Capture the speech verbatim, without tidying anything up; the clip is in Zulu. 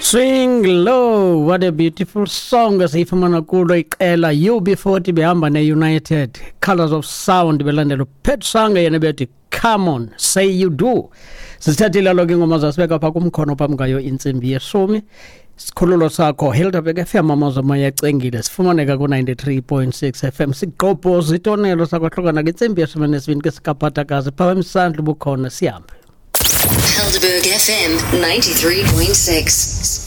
Swing low, what a beautiful song asifumana kulo iqela U B forty behamba ne-United Colors of Sound belandela uPet Sanga yena bethi come on say you do. Sisithathile lo ke ngoma zasibeka pha kumkhono phambi ngayo insimbi yesumi. Sikhululo sakho Hilderberg F M amazo mayacengile sifumaneka ku ninety-three point six F M sigqobho zitonelo sakwahlukana ke insimbi yesumi nesibini ke sikaphatha kaze phakathi emsandla bukhona sihambe. Hilderberg F M ninety-three point six.